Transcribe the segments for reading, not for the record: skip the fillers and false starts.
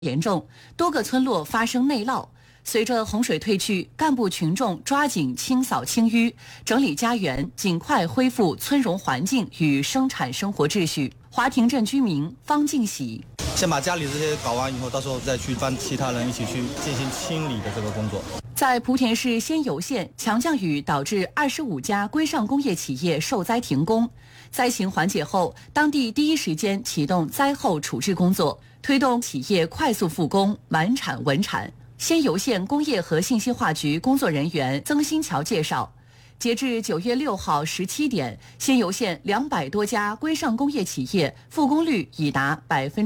严重，多个村落发生内涝。随着洪水退去，干部群众抓紧清扫清淤，整理家园，尽快恢复村容环境与生产生活秩序。华亭镇居民方敬喜： 先把家里这些搞完以后，到时候再去帮其他人一起去进行清理的这个工作。 在莆田市仙游县，强降雨导致25家规上工业企业受灾停工。灾情缓解后，当地第一时间启动灾后处置工作，推动企业快速复工，满产稳产。仙游县工业和信息化局工作人员曾新桥介绍，截至9月6号17点，仙游县200多家规上工业企业复工率已达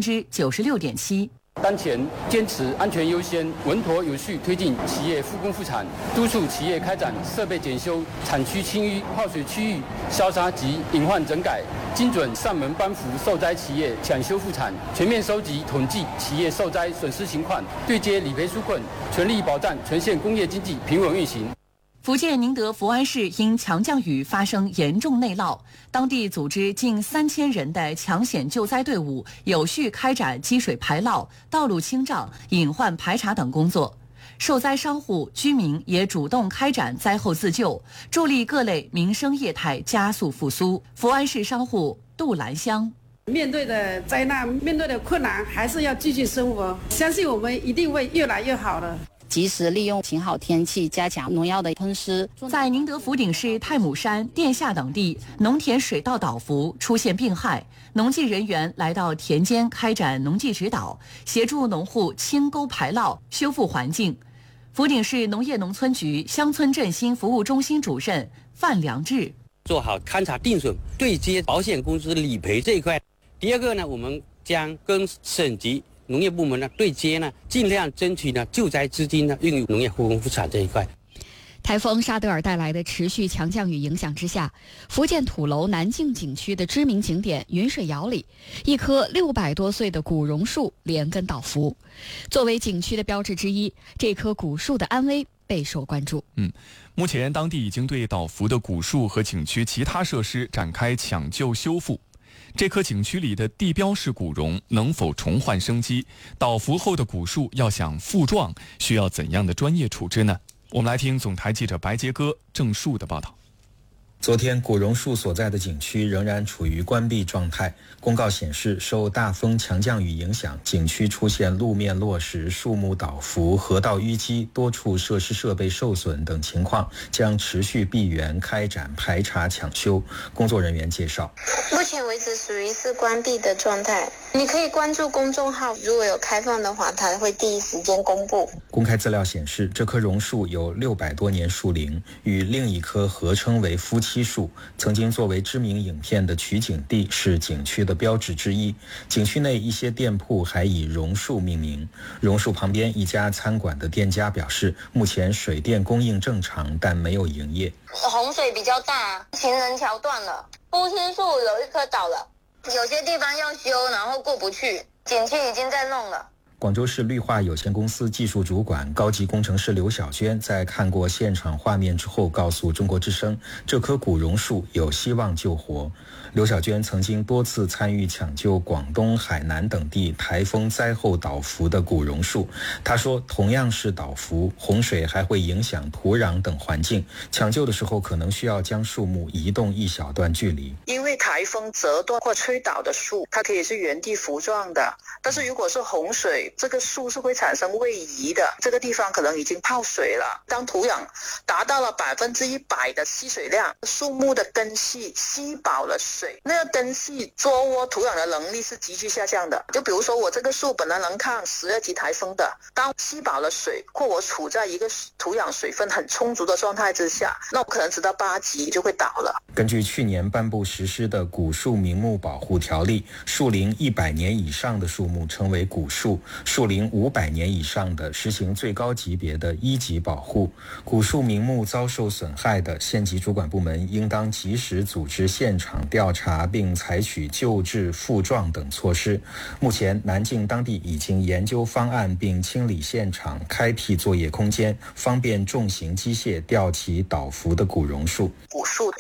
96.7%。 当前坚持安全优先，稳妥有序推进企业复工复产，督促企业开展设备检修、产区清淤、泡水区域消杀及隐患整改，精准上门帮扶受灾企业抢修复产，全面收集统计企业受灾损失情况，对接理赔纾困，全力保障全县工业经济平稳运行。 福建宁德福安市因强降雨发生严重内涝，当地组织近3000人的抢险救灾队伍，有序开展积水排涝、道路清障、隐患排查等工作。受灾商户、居民也主动开展灾后自救，助力各类民生业态加速复苏。福安市商户杜兰香： 面对的灾难，面对的困难，还是要继续生活，相信我们一定会越来越好的。 及时利用晴好天气，加强农药的喷施。 在宁德福鼎市太姥山、殿下等地，农田水稻倒伏出现病害，农技人员来到田间开展农技指导，协助农户清沟排涝，修复环境。福鼎市农业农村局乡村振兴服务中心主任范良志： 做好勘察定损、对接保险公司理赔这一块。第二个呢，我们将跟省级农业部门呢对接呢，尽量争取呢救灾资金呢用于农业复工复产这一块。 台风沙德尔带来的持续强降雨影响之下，福建土楼南靖景区的知名景点云水谣里，一棵600多岁的古榕树连根倒伏。作为景区的标志之一，这棵古树的安危备受关注。 目前当地已经对倒伏的古树和景区其他设施展开抢救修复。这棵景区里的地标式古榕能否重焕生机？倒伏后的古树要想复壮，需要怎样的专业处置呢？我们来听总台记者白杰哥、郑树的报道。 昨天，古榕树所在的景区仍然处于关闭状态。公告显示，受大风强降雨影响，景区出现路面落石、树木倒伏、河道淤积、多处设施设备受损等情况，将持续闭园开展排查抢修。工作人员介绍， 目前为止属于是关闭的状态。你可以关注公众号，如果有开放的话，它会第一时间公布。 公开资料显示，这棵榕树有600多年树龄，与另一棵合称为夫妻树，曾经作为知名影片的取景地，是景区的标志之一。景区内一些店铺还以榕树命名。榕树旁边一家餐馆的店家表示，目前水电供应正常，但没有营业。 洪水比较大，行人桥断了，夫妻树有一棵倒了，有些地方要修，然后过不去，景区已经在弄了。 广州市绿化有限公司技术主管、高级工程师刘小娟在看过现场画面之后告诉中国之声，这棵古榕树有希望救活。刘小娟曾经多次参与抢救广东、海南等地台风灾后倒伏的古榕树。她说，同样是倒伏，洪水还会影响土壤等环境，抢救的时候可能需要将树木移动一小段距离。 因为台风折断或吹倒的树，它可以是原地扶状的，但是如果是洪水，这个树是会产生位移的，这个地方可能已经泡水了。当土壤达到了100%的吸水量，树木的根系吸饱了水，那个根系捉窝土壤的能力是急剧下降的。就比如说我这个树本来能抗12级台风的，当吸饱了水，或我处在一个土壤水分很充足的状态之下，那我可能直到8级就会倒了。 根据去年颁布实施的古树名木保护条例，树龄100年以上的树木称为古树，树龄500年以上的实行最高级别的1级保护。古树名木遭受损害的，县级主管部门应当及时组织现场调查，并采取救治、复壮等措施。目前，南靖当地已经研究方案并清理现场，开辟作业空间，方便重型机械吊起倒伏的古榕树。 古树通常都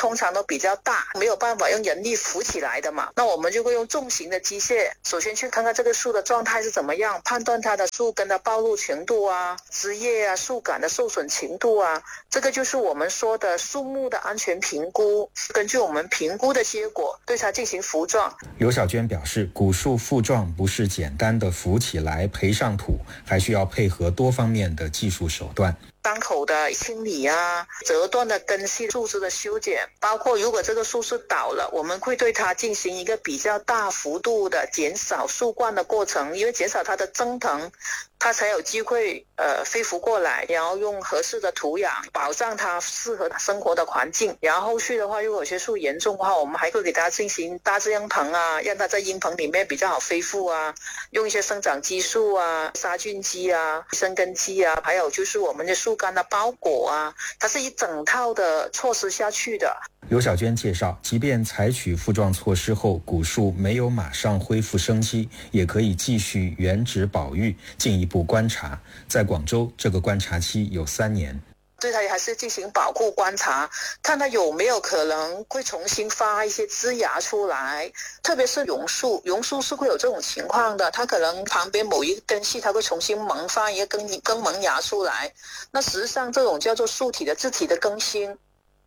比较大，没有办法用人力扶起来的嘛，那我们就会用重型的机械，首先去看看这个树的状态是怎么样，判断它的树根的暴露程度啊、枝叶啊、树干的受损程度啊，这个就是我们说的树木的安全评估，根据我们评估的结果对它进行扶撞。 刘小娟表示，古树复撞不是简单的扶起来培上土，还需要配合多方面的技术手段。 当口的清理啊，折断的根系树枝的修剪，包括如果这个树是倒了，我们会对它进行一个比较大幅度的减少树冠的过程，因为减少它的增藤，它才有机会飞浮过来，然后用合适的土壤保障它适合生活的环境。然后后续的话，如果有些树严重的话，我们还会给它进行大自然棚啊，让它在阴棚里面比较好恢复啊，用一些生长激素啊、杀菌剂啊、生根剂啊，还有就是我们的树干的包裹啊，它是一整套的措施下去的。 刘小娟介绍，即便采取复撞措施后，古树没有马上恢复生机，也可以继续原址保育，进一步观察。在广州，这个观察期有3年。 对它还是进行保护观察，看它有没有可能会重新发一些枝芽出来，特别是榕树是会有这种情况的，它可能旁边某一根系它会重新萌发一个根萌芽出来，那实际上这种叫做树体的自体的更新。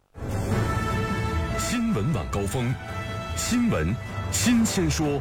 新闻晚高峰，新闻新鲜说。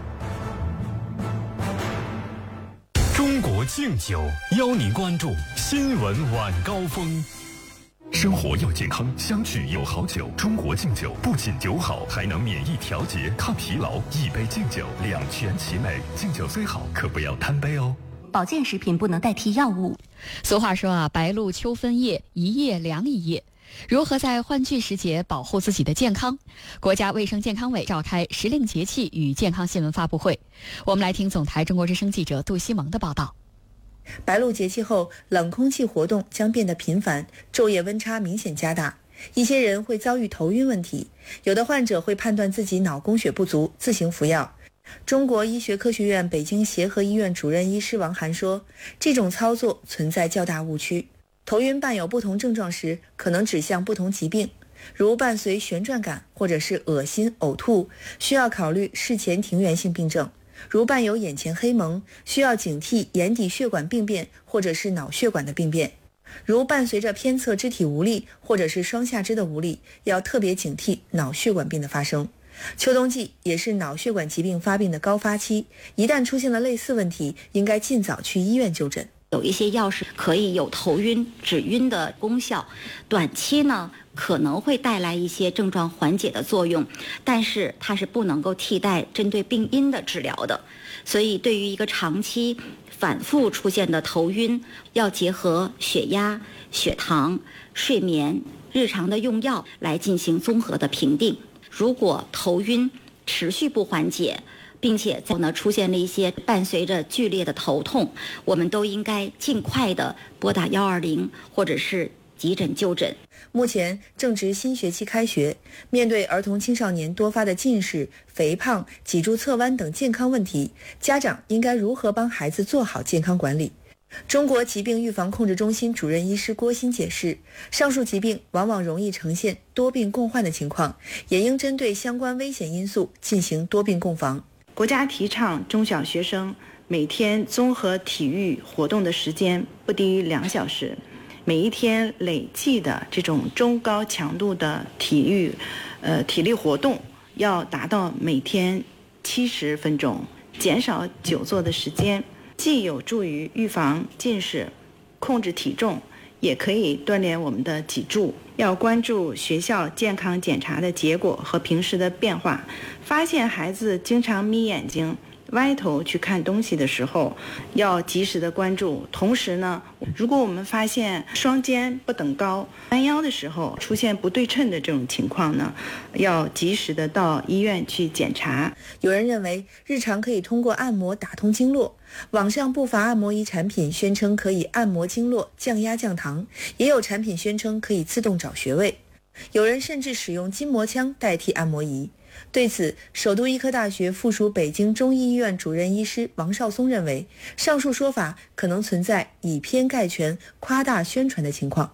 中国敬酒邀您关注新闻晚高峰。生活要健康，相聚有好酒。中国敬酒不仅酒好，还能免疫调节、抗疲劳。一杯敬酒，两全其美。敬酒虽好，可不要贪杯哦。 保健食品不能代替药物。 俗话说啊，白露秋分夜，一夜凉一夜。如何在换季时节保护自己的健康？国家卫生健康委召开时令节气与健康新闻发布会。我们来听总台中国之声记者杜西蒙的报道。 白露节气后，冷空气活动将变得频繁，昼夜温差明显加大。一些人会遭遇头晕问题，有的患者会判断自己脑供血不足，自行服药。中国医学科学院北京协和医院主任医师王涵说，这种操作存在较大误区。头晕伴有不同症状时，可能指向不同疾病，如伴随旋转感或者是恶心、呕吐，需要考虑事前庭源性病症；如伴有眼前黑蒙，需要警惕眼底血管病变或者是脑血管的病变；如伴随着偏侧肢体无力或者是双下肢的无力，要特别警惕脑血管病的发生。秋冬季也是脑血管疾病发病的高发期，一旦出现了类似问题，应该尽早去医院就诊。 有一些药是可以有头晕、止晕的功效，短期呢可能会带来一些症状缓解的作用，但是它是不能够替代针对病因的治疗的。所以对于一个长期反复出现的头晕，要结合血压、血糖、睡眠、日常的用药来进行综合的评定。如果头晕持续不缓解，并且在出现了一些伴随着剧烈的头痛，我们都应该尽快的拨打120或者是急诊就诊。 目前正值新学期开学，面对儿童青少年多发的近视、肥胖、脊柱侧弯等健康问题，家长应该如何帮孩子做好健康管理？中国疾病预防控制中心主任医师郭鑫解释，上述疾病往往容易呈现多病共患的情况，也应针对相关危险因素进行多病共防。 国家提倡中小学生每天综合体育活动的时间不低于2小时，每一天累计的这种中高强度的体力活动要达到每天70分钟，减少久坐的时间，既有助于预防近视、控制体重，也可以锻炼我们的脊柱。要关注学校健康检查的结果和平时的变化，发现孩子经常眯眼睛、歪头去看东西的时候，要及时的关注。同时呢，如果我们发现双肩不等高、弯腰的时候出现不对称的这种情况呢，要及时的到医院去检查。 有人认为日常可以通过按摩打通经络，网上不乏按摩仪产品宣称可以按摩经络、降压降糖，也有产品宣称可以自动找穴位，有人甚至使用筋膜枪代替按摩仪。对此，首都医科大学附属北京中医医院主任医师王绍松认为，上述说法可能存在以偏概全、夸大宣传的情况。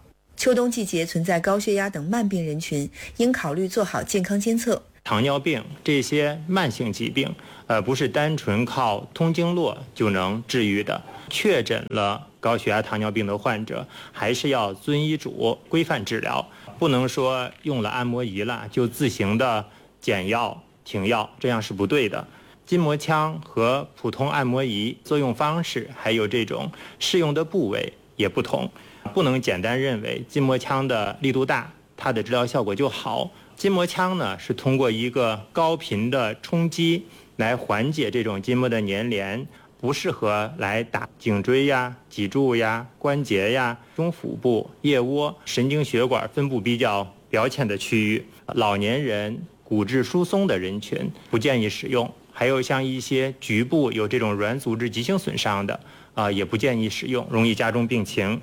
秋冬季节存在高血压等慢病人群，应考虑做好健康监测。 糖尿病这些慢性疾病，不是单纯靠通经络就能治愈的。确诊了高血压、糖尿病的患者，还是要遵医嘱规范治疗，不能说用了按摩仪了就自行的减药停药，这样是不对的。筋膜枪和普通按摩仪作用方式还有这种适用的部位也不同，不能简单认为筋膜枪的力度大，它的治疗效果就好。筋膜枪呢是通过一个高频的冲击来缓解这种筋膜的粘连，不适合来打颈椎呀、脊柱呀、关节呀、中腹部、腋窝、神经血管分布比较表浅的区域。老年人、骨质疏松的人群不建议使用，还有像一些局部有这种软组织急性损伤的也不建议使用，容易加重病情。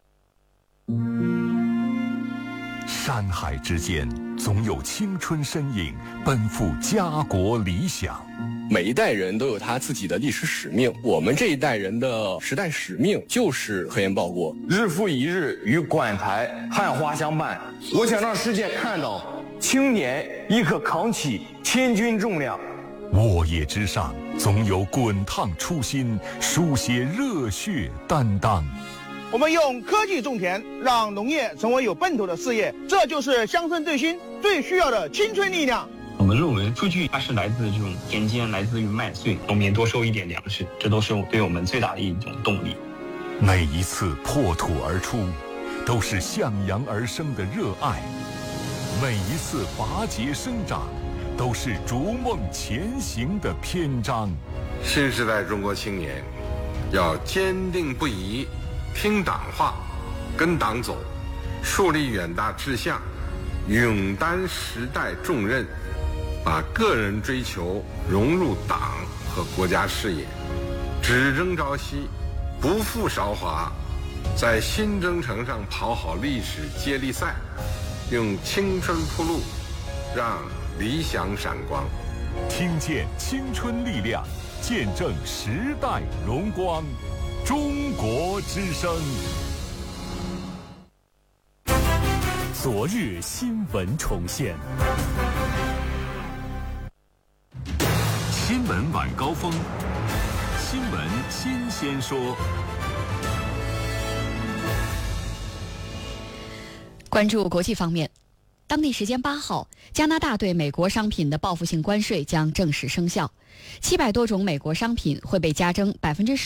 山海之间总有青春身影奔赴家国理想。 每一代人都有他自己的历史使命，我们这一代人的时代使命就是科研报国。 日复一日与馆台汉花相伴，我想让世界看到青年亦可扛起千钧重量。 沃野之上总有滚烫初心，书写热血担当。 我们用科技种田，让农业成为有奔头的事业，这就是乡村振兴最需要的青春力量。 我们认为数据它是来自这种田间，来自于麦穗，农民多收一点粮食，这都是对我们最大的一种动力。 每一次破土而出都是向阳而生的热爱，每一次拔节生长都是逐梦前行的篇章。 新时代中国青年要坚定不移，听党话，跟党走，树立远大志向，勇担时代重任，把个人追求融入党和国家事业，只争朝夕，不负韶华，在新征程上跑好历史接力赛，用青春铺路，让理想闪光。 听见青春力量，见证时代荣光。中国之声。 昨日新闻重现。 新闻晚高峰，新闻新鲜说。 关注国际方面，当地时间8号，加拿大对美国商品的报复性关税将正式生效，700多种美国商品会被加征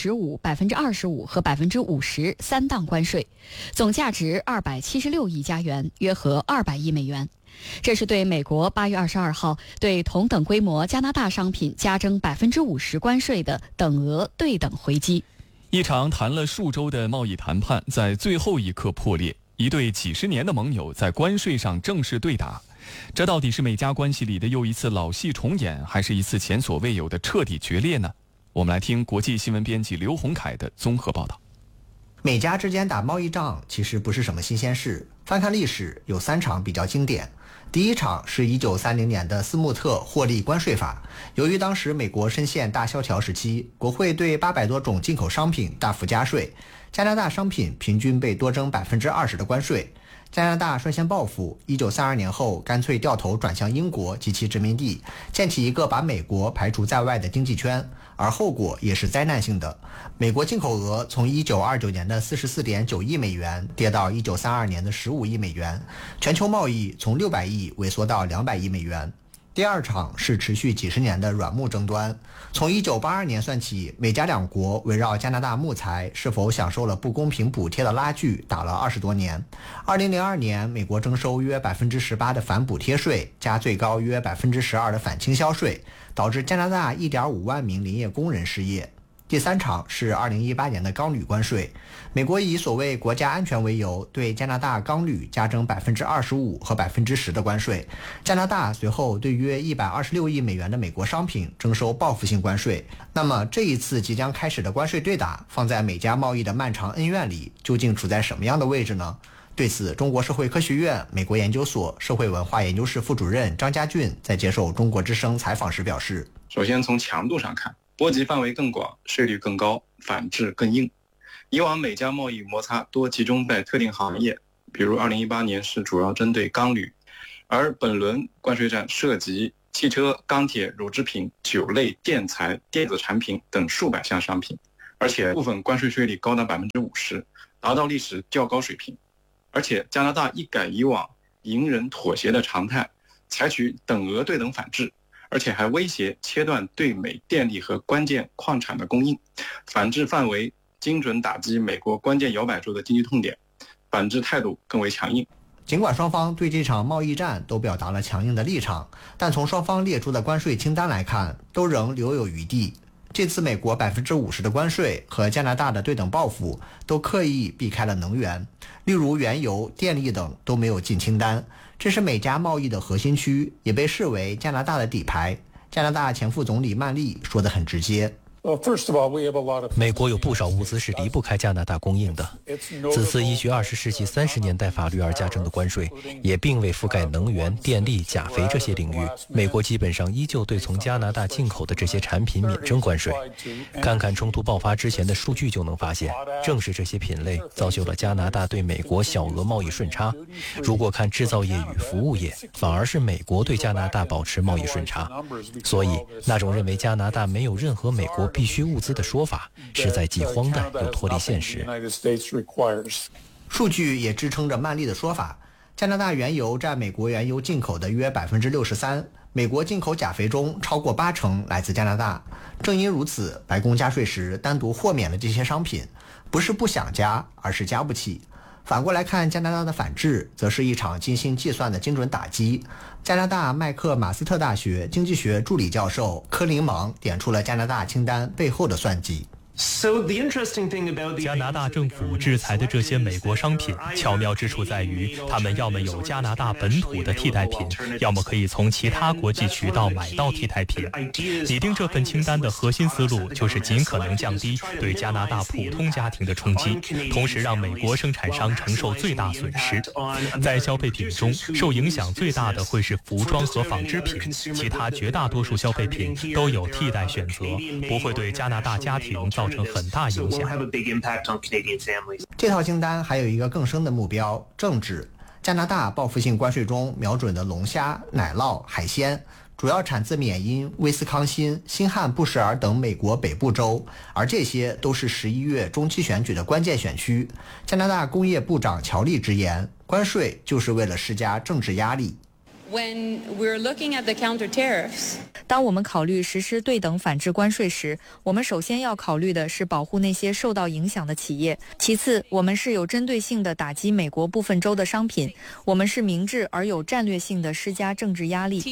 15%、25%和50%三档关税，总价值276亿加元，约合200亿美元。这是对美国8月22号对同等规模加拿大商品加征50%关税的等额对等回击。 一场谈了数周的贸易谈判在最后一刻破裂，一对几十年的盟友在关税上正式对打。这到底是美加关系里的又一次老戏重演，还是一次前所未有的彻底决裂呢？我们来听国际新闻编辑刘洪凯的综合报道。 美加之间打贸易仗其实不是什么新鲜事，翻看历史有3场比较经典。第一场是1930年的斯穆特获利关税法，由于当时美国深陷大萧条时期，国会对800多种进口商品大幅加税，加拿大商品平均被多征20%的关税。加拿大率先报复，1932年后干脆掉头转向英国及其殖民地，建起一个把美国排除在外的经济圈，而后果也是灾难性的。美国进口额从1929年的44.9亿美元跌到1932年的15亿美元，全球贸易从600亿萎缩到200亿美元。第二场是持续几十年的软木争端，从1982年算起，美加两国围绕加拿大木材是否享受了不公平补贴的拉锯打了20多年。2002年，美国征收约18%的反补贴税，加最高约12%的反倾销税，导致加拿大1.5万名林业工人失业。第三场是2018年的钢铝关税，美国以所谓国家安全为由，对加拿大钢铝加征25%和10%的关税。加拿大随后对约126亿美元的美国商品征收报复性关税。那么这一次即将开始的关税对打，放在美加贸易的漫长恩怨里，究竟处在什么样的位置呢？对此，中国社会科学院美国研究所社会文化研究室副主任张家俊在接受中国之声采访时表示： 首先从强度上看，波及范围更广，税率更高，反制更硬。以往美加贸易摩擦多集中在特定行业， 比如2018年是主要针对钢铝，而本轮关税战涉及汽车、钢铁、乳制品、酒类、建材、电子产品等数百项商品，而且部分关税税率高达50%，达到历史较高水平。而且加拿大一改以往隐忍妥协的常态，采取等额对等反制，而且还威胁切断对美电力和关键矿产的供应。反制范围精准打击美国关键摇摆州的经济痛点，反制态度更为强硬。 尽管双方对这场贸易战都表达了强硬的立场，但从双方列出的关税清单来看，都仍留有余地。这次美国50%的关税和加拿大的对等报复都刻意避开了能源，例如原油、电力等都没有进清单。这是美加贸易的核心区，也被视为加拿大的底牌。加拿大前副总理曼丽说得很直接。 美国有不少物资是离不开加拿大供应的。此次依据20世纪30年代法律而加征的关税，也并未覆盖能源、电力、钾肥这些领域。美国基本上依旧对从加拿大进口的这些产品免征关税。看看冲突爆发之前的数据就能发现，正是这些品类造就了加拿大对美国小额贸易顺差。如果看制造业与服务业，反而是美国对加拿大保持贸易顺差。所以，那种认为加拿大没有任何美国必需物资的说法，实在既荒诞又脱离现实。 数据也支撑着曼丽的说法，加拿大原油占美国原油进口的约63%，美国进口钾肥中超过80%来自加拿大。正因如此，白宫加税时单独豁免了这些商品，不是不想加，而是加不起。反过来看，加拿大的反制则是一场精心计算的精准打击。加拿大麦克马斯特大学经济学助理教授科林芒点出了加拿大清单背后的算计。 加拿大政府制裁的这些美国商品，巧妙之处在于，他们要么有加拿大本土的替代品，要么可以从其他国际渠道买到替代品。拟定这份清单的核心思路，就是尽可能降低对加拿大普通家庭的冲击，同时让美国生产商承受最大损失。在消费品中，受影响最大的会是服装和纺织品，其他绝大多数消费品都有替代选择，不会对加拿大家庭造成很大影响。 这套清单还有一个更深的目标：政治。加拿大报复性关税中瞄准的龙虾、奶酪、海鲜，主要产自缅因、威斯康辛、新罕布什尔等美国北部州，而这些都是11月中期选举的关键选区。加拿大工业部长乔利直言，关税就是为了施加政治压力。 当我们考虑实施对等反制关税时，我们首先要考虑的是保护那些受到影响的企业。其次，我们是有针对性地打击美国部分州的商品，我们是明智而有战略性地施加政治压力。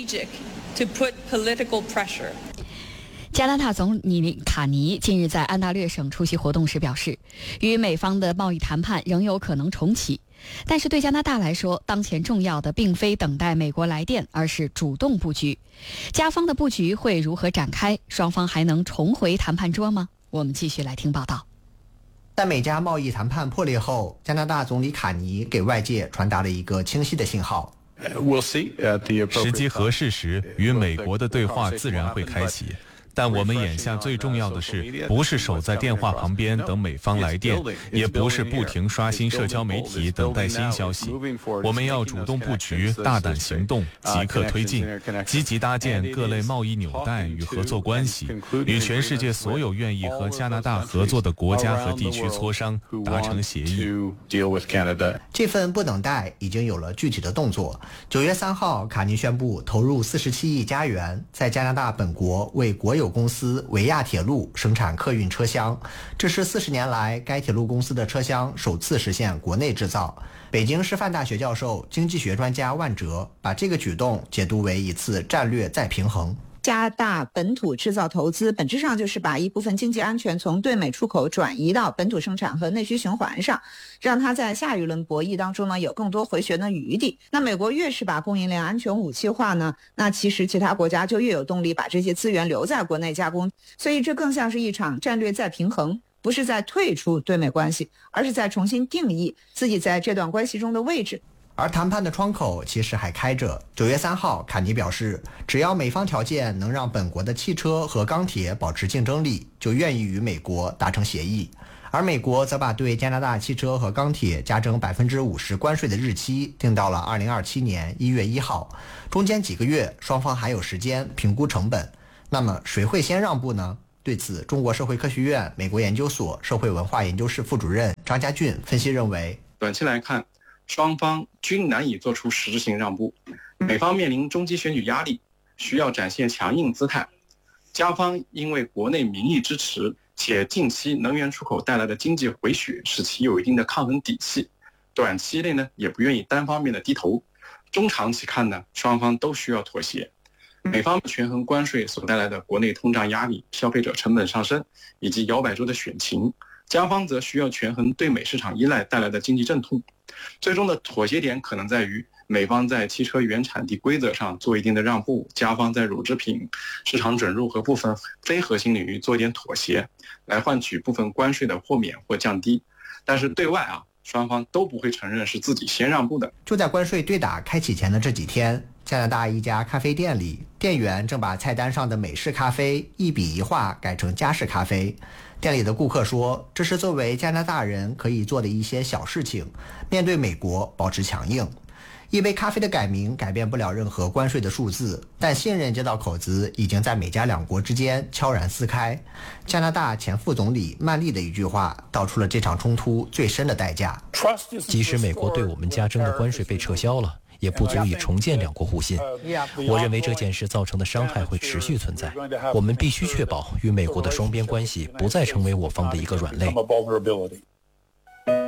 加拿大总理卡尼近日在安大略省出席活动时表示，与美方的贸易谈判仍有可能重启。但是对加拿大来说，当前重要的并非等待美国来电，而是主动布局。加方的布局会如何展开？双方还能重回谈判桌吗？我们继续来听报道。 在美加贸易谈判破裂后，加拿大总理卡尼给外界传达了一个清晰的信号： 时机合适时，与美国的对话自然会开启。但我们眼下最重要的是，不是守在电话旁边等美方来电，也不是不停刷新社交媒体等待新消息。我们要主动布局，大胆行动，即刻推进，积极搭建各类贸易纽带与合作关系，与全世界所有愿意和加拿大合作的国家和地区磋商，达成协议。 这份不等待已经有了具体的动作。9月3号，卡尼宣布投入47亿加元，在加拿大本国为国有公司维亚铁路生产客运车厢，这是40年来该铁路公司的车厢首次实现国内制造。北京师范大学教授、经济学专家万哲把这个举动解读为一次战略再平衡。 加大本土制造投资，本质上就是把一部分经济安全从对美出口转移到本土生产和内需循环上，让它在下一轮博弈当中呢有更多回旋的余地。那美国越是把供应链安全武器化呢，那其实其他国家就越有动力把这些资源留在国内加工，所以这更像是一场战略再平衡，不是在退出对美关系，而是在重新定义自己在这段关系中的位置。 而谈判的窗口其实还开着。9月3号，卡尼表示，只要美方条件能让本国的汽车和钢铁保持竞争力，就愿意与美国达成协议。 而美国则把对加拿大汽车和钢铁加征50%关税的日期定到了2027年1月1号，中间几个月双方还有时间评估成本。那么谁会先让步呢？对此，中国社会科学院美国研究所社会文化研究室副主任张家俊分析认为， 短期来看，双方均难以做出实质性让步。美方面临中期选举压力，需要展现强硬姿态；加方因为国内民意支持，且近期能源出口带来的经济回血使其有一定的抗衡底气，短期内呢也不愿意单方面的低头。中长期看呢，双方都需要妥协。美方权衡关税所带来的国内通胀压力、消费者成本上升以及摇摆州的选情，加方则需要权衡对美市场依赖带来的经济阵痛。最终的妥协点可能在于美方在汽车原产地规则上做一定的让步，加方在乳制品市场准入和部分非核心领域做一点妥协，来换取部分关税的豁免或降低。但是对外双方都不会承认是自己先让步的。 就在关税对打开启前的这几天，加拿大一家咖啡店里，店员正把菜单上的美式咖啡一笔一画改成加式咖啡。店里的顾客说，这是作为加拿大人可以做的一些小事情，面对美国保持强硬。一杯咖啡的改名改变不了任何关税的数字，但信任这道口子已经在美加两国之间悄然撕开。加拿大前副总理曼丽的一句话道出了这场冲突最深的代价。 即使美国对我们加征的关税被撤销了，也不足以重建两国互信。我认为这件事造成的伤害会持续存在，我们必须确保与美国的双边关系不再成为我方的一个软肋。